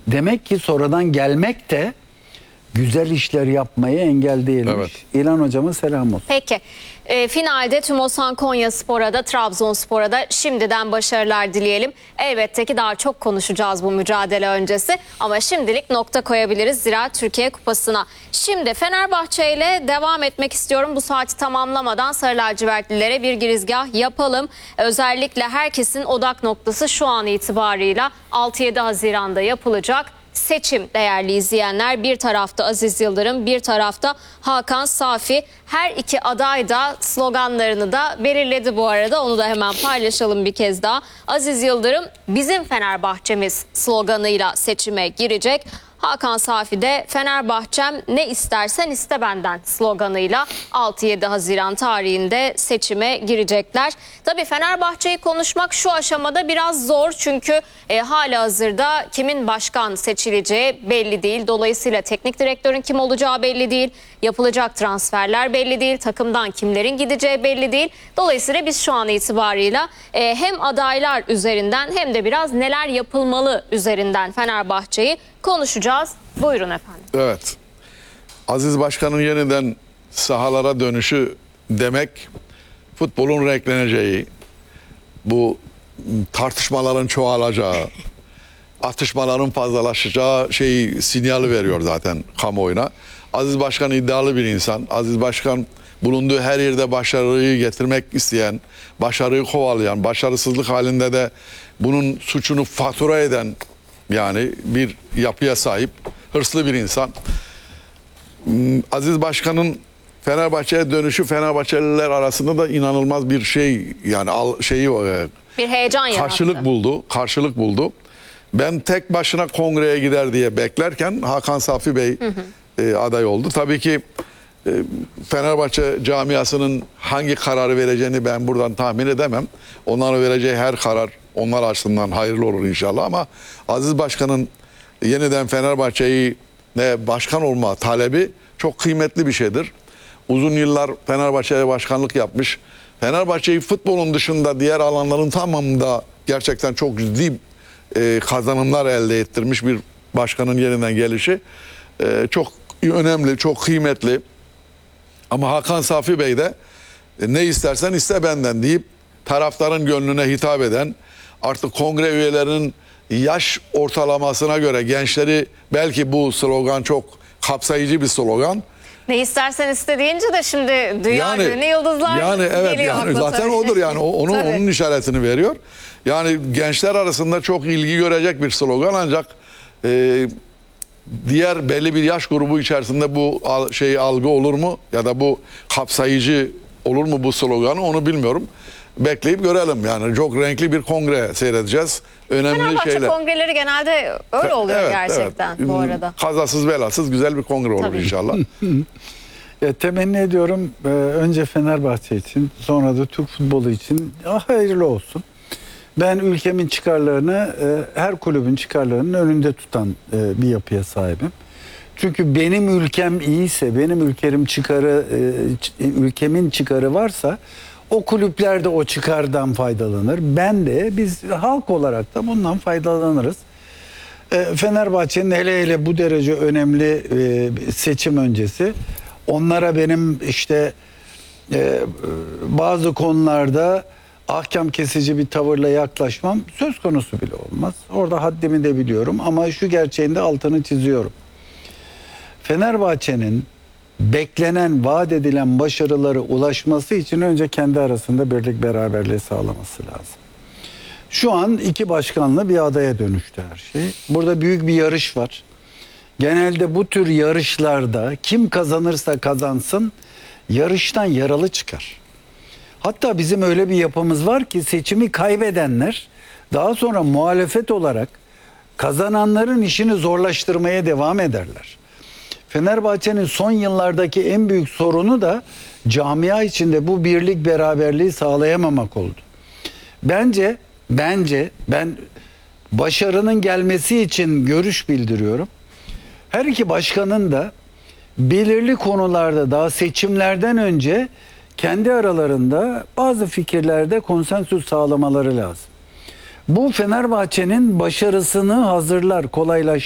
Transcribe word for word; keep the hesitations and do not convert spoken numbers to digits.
Demek ki sonradan gelmek de güzel işler yapmaya engel değilmiş. Evet. İlhan hocama selam olsun. Peki. E, finalde Tümosan Konyaspor'a da Trabzonspor'a da şimdiden başarılar dileyelim. Elbette ki daha çok konuşacağız bu mücadele öncesi. Ama şimdilik nokta koyabiliriz Zira Türkiye Kupası'na. Şimdi Fenerbahçe ile devam etmek istiyorum. Bu saati tamamlamadan Sarı Lacivertlilere bir girizgah yapalım. Özellikle herkesin odak noktası şu an itibarıyla altı yedi Haziran'da yapılacak seçim değerli izleyenler. Bir tarafta Aziz Yıldırım, bir tarafta Hakan Safi. Her iki aday da sloganlarını da belirledi bu arada. Onu da hemen paylaşalım bir kez daha. Aziz Yıldırım bizim Fenerbahçemiz sloganıyla seçime girecek. Hakan Safi de Fenerbahçem ne istersen iste benden sloganıyla altı yedi Haziran tarihinde seçime girecekler. Tabii Fenerbahçe'yi konuşmak şu aşamada biraz zor çünkü e, hala hazırda kimin başkan seçileceği belli değil. Dolayısıyla teknik direktörün kim olacağı belli değil. Yapılacak transferler belli değil. Takımdan kimlerin gideceği belli değil. Dolayısıyla biz şu an itibarıyla e, hem adaylar üzerinden hem de biraz neler yapılmalı üzerinden Fenerbahçe'yi konuşacağız. Buyurun efendim. Evet. Aziz Başkan'ın yeniden sahalara dönüşü demek futbolun renkleneceği, bu tartışmaların çoğalacağı, atışmaların fazlalaşacağı şeyi sinyali veriyor zaten kamuoyuna. Aziz Başkan iddialı bir insan. Aziz Başkan bulunduğu her yerde başarıyı getirmek isteyen, başarıyı kovalayan, başarısızlık halinde de bunun suçunu fatura eden yani bir yapıya sahip hırslı bir insan. Aziz Başkan'ın Fenerbahçe'ye dönüşü Fenerbahçeliler arasında da inanılmaz bir şey yani al, şeyi bir heyecan karşılık yarattı. buldu. Karşılık buldu. Ben tek başına kongreye gider diye beklerken Hakan Safi Bey hı hı. E, aday oldu. Tabii ki e, Fenerbahçe camiasının hangi kararı vereceğini ben buradan tahmin edemem. Onların vereceği her karar onlar açısından hayırlı olur inşallah ama Aziz Başkan'ın yeniden Fenerbahçe'yi ne başkan olma talebi çok kıymetli bir şeydir. Uzun yıllar Fenerbahçe'ye başkanlık yapmış. Fenerbahçe'yi futbolun dışında diğer alanların tamamında gerçekten çok ciddi e, kazanımlar elde ettirmiş bir başkanın yeniden gelişi e, çok önemli, çok kıymetli. Ama Hakan Safi Bey de e, ne istersen iste benden deyip taraftarın gönlüne hitap eden, artık kongre üyelerinin yaş ortalamasına göre gençleri, belki bu slogan çok kapsayıcı bir slogan. Ne istersen iste deyince de şimdi dünya yani, ünlü yıldızlar yani evet geliyor yani akla zaten tabii. odur yani o, onun Tabii. onun işaretini veriyor. Yani gençler arasında çok ilgi görecek bir slogan ancak e, diğer belli bir yaş grubu içerisinde bu al, şey algı olur mu ya da bu kapsayıcı olur mu bu sloganı onu bilmiyorum. Bekleyip görelim yani çok renkli bir kongre seyredeceğiz. Önemli Fenerbahçe şeyler. kongreleri genelde öyle oluyor evet, gerçekten evet. bu arada. Kazasız belasız güzel bir kongre olur Tabii. inşallah. Ya, temenni ediyorum e, önce Fenerbahçe için sonra da Türk futbolu için ah, hayırlı olsun. Ben ülkemin çıkarlarını e, her kulübün çıkarlarının önünde tutan e, bir yapıya sahibim. Çünkü benim ülkem iyiyse, benim ülkemin çıkarı, e, ülkemin çıkarı varsa o kulüpler de o çıkardan faydalanır. Ben de biz halk olarak da bundan faydalanırız. E, Fenerbahçe'nin hele hele bu derece önemli e, seçim öncesi onlara benim işte e, bazı konularda ahkam kesici bir tavırla yaklaşmam söz konusu bile olmaz. Orada haddimi de biliyorum ama şu gerçeğin de altını çiziyorum. Fenerbahçe'nin beklenen, vaat edilen başarıları ulaşması için önce kendi arasında birlik beraberliği sağlaması lazım. Şu an iki başkanlı bir adaya dönüştü her şey. Burada büyük bir yarış var. Genelde bu tür yarışlarda kim kazanırsa kazansın yarıştan yaralı çıkar. Hatta bizim öyle bir yapımız var ki seçimi kaybedenler daha sonra muhalefet olarak kazananların işini zorlaştırmaya devam ederler. Fenerbahçe'nin son yıllardaki en büyük sorunu da camia içinde bu birlik beraberliği sağlayamamak oldu. Bence, bence ben başarının gelmesi için görüş bildiriyorum. Her iki başkanın da belirli konularda daha seçimlerden önce kendi aralarında bazı fikirlerde konsensüs sağlamaları lazım. Bu Fenerbahçe'nin başarısını hazırlar, kolaylaştırır.